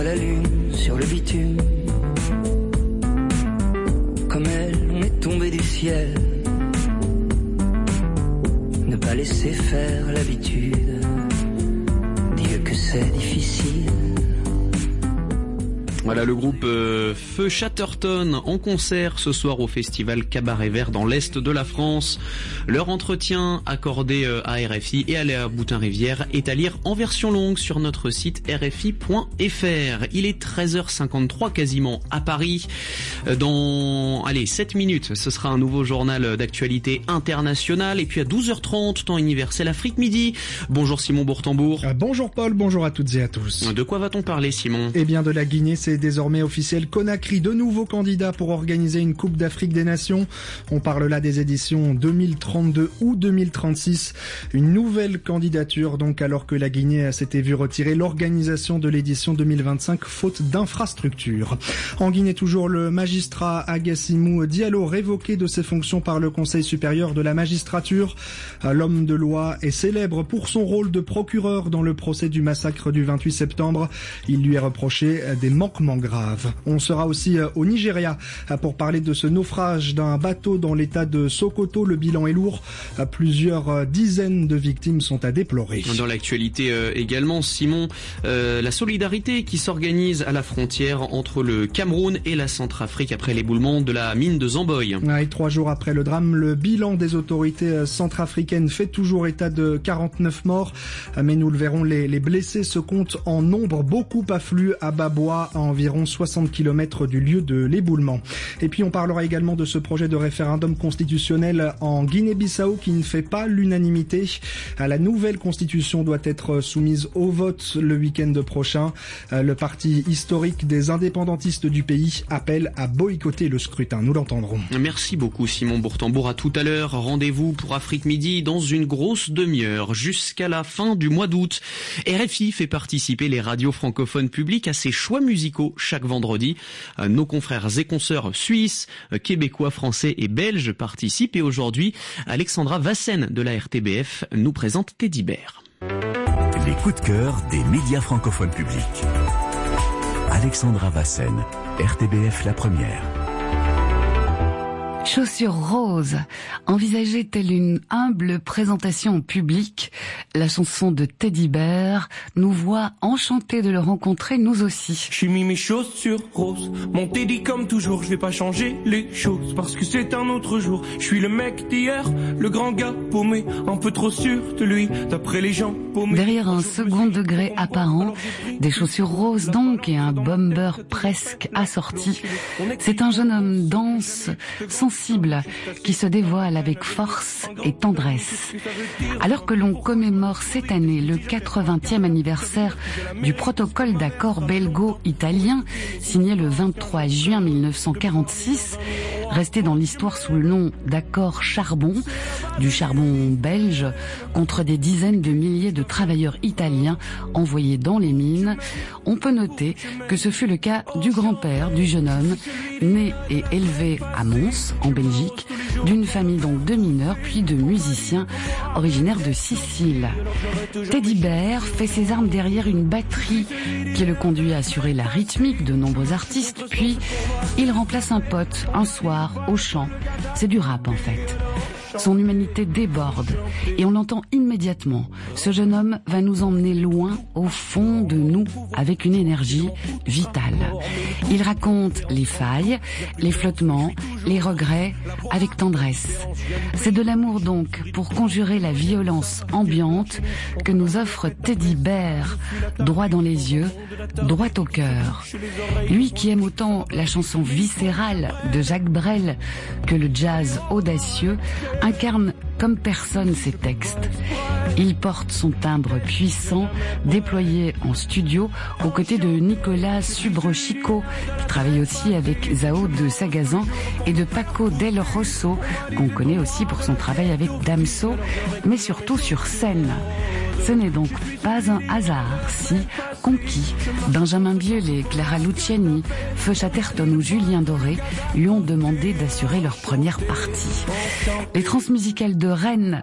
voit la lune sur le bitume. Comme elle, on est tombé du ciel. Ne pas laisser faire l'habitude. Dieu que c'est difficile. Voilà le groupe Feu Chatterton en concert ce soir au festival Cabaret Vert dans l'Est de la France. Leur entretien accordé à RFI et à Léa Boutin-Rivière est à lire en version longue sur notre site rfi.fr. Il est 13h53 quasiment à Paris. Dans 7 minutes, ce sera un nouveau journal d'actualité internationale. Et puis à 12h30, temps universel Afrique Midi. Bonjour Simon Bourtambour. Bonjour Paul, bonjour à toutes et à tous. De quoi va-t-on parler Simon ? Eh bien de la Guinée, c'est désormais officiel. Conakry, de nouveaux candidats pour organiser une Coupe d'Afrique des Nations. On parle là des éditions 2032 ou 2036. Une nouvelle candidature donc, alors que la Guinée s'était vue retirer l'organisation de l'édition 2025 faute d'infrastructures. En Guinée toujours, le magistrat Agassimou Diallo révoqué de ses fonctions par le Conseil supérieur de la magistrature. L'homme de loi est célèbre pour son rôle de procureur dans le procès du massacre du 28 septembre. Il lui est reproché des manquements graves. On sera aussi au Nigeria pour parler de ce naufrage d'un bateau dans l'état de Sokoto. Le bilan est lourd. Plusieurs dizaines de victimes sont à déplorer. Dans l'actualité également, Simon, la solidarité qui s'organise à la frontière entre le Cameroun et la Centrafrique après l'éboulement de la mine de Zamboy. Et 3 jours après le drame, le bilan des autorités centrafricaines fait toujours état de 49 morts. Mais nous le verrons, les blessés se comptent en nombre. Beaucoup affluent à Baboua, à environ 60 km du lieu de l'éboulement. Et puis on parlera également de ce projet de référendum constitutionnel en Guinée-Bissau qui ne fait pas l'unanimité. La nouvelle constitution doit être soumise au vote le week-end prochain. Le parti historique des indépendantistes du pays appelle à boycotter le scrutin. Nous l'entendrons. Merci beaucoup Simon Bourtambour. À tout à l'heure. Rendez-vous pour Afrique Midi dans une grosse demi-heure jusqu'à la fin du mois d'août. RFI fait participer les radios francophones publiques à ses choix musicaux chaque vendredi. Nos confrères et consoeurs suisses, québécois, français et belges participent et aujourd'hui, Alexandra Vassen de la RTBF nous présente Teddy Bear. Les coups de cœur des médias francophones publics. Alexandra Vassen, RTBF La Première. Chaussures roses, envisagée telle une humble présentation publique, la chanson de Teddy Bear nous voit enchantés de le rencontrer, nous aussi. J'ai mis mes chaussures roses, mon Teddy comme toujours, je vais pas changer les choses parce que c'est un autre jour. Je suis le mec d'hier, le grand gars paumé, un peu trop sûr de lui, d'après les gens paumés. Derrière un second degré apparent, des chaussures roses donc et un bomber presque assorti, c'est un jeune homme dense, sensible, qui se dévoile avec force et tendresse. Alors que l'on commémore cette année le 80e anniversaire du protocole d'accord belgo-italien signé le 23 juin 1946, resté dans l'histoire sous le nom d'accord charbon, du charbon belge contre des dizaines de milliers de travailleurs italiens envoyés dans les mines, on peut noter que ce fut le cas du grand-père du jeune homme, né et élevé à Mons, en Belgique, d'une famille donc de mineurs puis de musiciens originaires de Sicile. Teddy Bear fait ses armes derrière une batterie qui le conduit à assurer la rythmique de nombreux artistes, puis il remplace un pote un soir au chant. C'est du rap en fait. Son humanité déborde et on l'entend immédiatement. Ce jeune homme va nous emmener loin au fond de nous avec une énergie vitale. Il raconte les failles, les flottements, les regrets avec tendresse. C'est de l'amour donc pour conjurer la violence ambiante que nous offre Teddy Bear, droit dans les yeux, droit au cœur. Lui qui aime autant la chanson viscérale de Jacques Brel que le jazz audacieux, incarne comme personne ses textes. Il porte son timbre puissant, déployé en studio, aux côtés de Nicolas Subrochico, qui travaille aussi avec Zao de Sagazan, et de Paco Del Rosso, qu'on connaît aussi pour son travail avec Damso, mais surtout sur scène. Ce n'est donc pas un hasard si Conquis, Benjamin Biolay, Clara Luciani, Feu Chatterton ou Julien Doré lui ont demandé d'assurer leur première partie. Les transmusicales de Rennes